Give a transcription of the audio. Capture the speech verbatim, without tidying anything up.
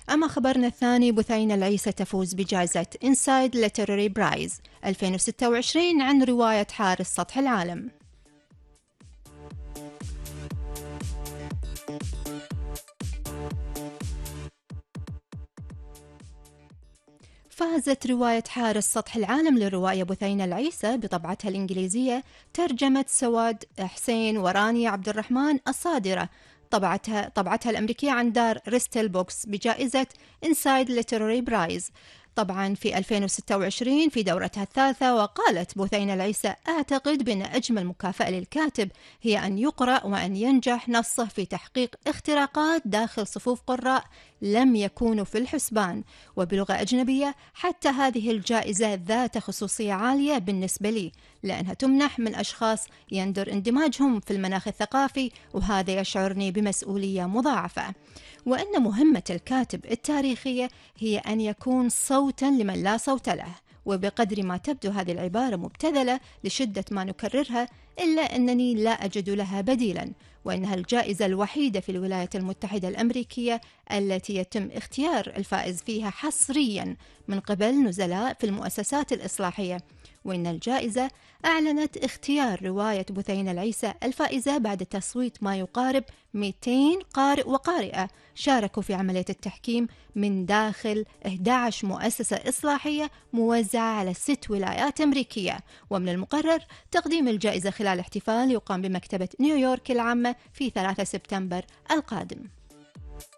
أما خبرنا الثاني، بثينة العيسى تفوز بجائزة إنسايد ليتراري برايز ألفين وستة وعشرين عن رواية حارس سطح العالم. فازت رواية حارس سطح العالم للرواية بثينة العيسى بطبعتها الإنجليزية ترجمة سواد حسين ورانيا عبد الرحمن الصادرة، طبعتها طبعتها الأمريكية عن دار ريستل بوكس بجائزة إنسايد ليتراري برايز طبعا في ألفين وستة وعشرين في دورتها الثالثة. وقالت بثينة العيسى: أعتقد بأن أجمل مكافأة للكاتب هي أن يقرأ وأن ينجح نصه في تحقيق اختراقات داخل صفوف قراء لم يكونوا في الحسبان وبلغة أجنبية. حتى هذه الجائزة ذات خصوصية عالية بالنسبة لي، لأنها تمنح من أشخاص يندر اندماجهم في المناخ الثقافي، وهذا يشعرني بمسؤولية مضاعفة. وأن مهمة الكاتب التاريخية هي أن يكون صوتاً لمن لا صوت له. وبقدر ما تبدو هذه العبارة مبتذلة لشدة ما نكررها، إلا أنني لا أجد لها بديلاً، وإنها الجائزة الوحيدة في الولايات المتحدة الأمريكية التي يتم اختيار الفائز فيها حصرياً من قبل نزلاء في المؤسسات الإصلاحية. وإن الجائزة أعلنت اختيار رواية بثينة العيسى الفائزة بعد تصويت ما يقارب مئتين قارئ وقارئة شاركوا في عملية التحكيم من داخل إحدى عشرة مؤسسة إصلاحية موزعة على ست ولايات أمريكية. ومن المقرر تقديم الجائزة خلال احتفال يقام بمكتبة نيويورك العامة في ثلاثة سبتمبر القادم.